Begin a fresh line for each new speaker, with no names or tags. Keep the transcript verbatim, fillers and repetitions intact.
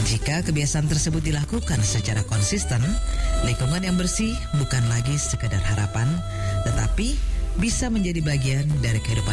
Jika kebiasaan tersebut dilakukan secara konsisten, lingkungan yang bersih bukan lagi sekedar harapan, tetapi bisa menjadi bagian dari kehidupan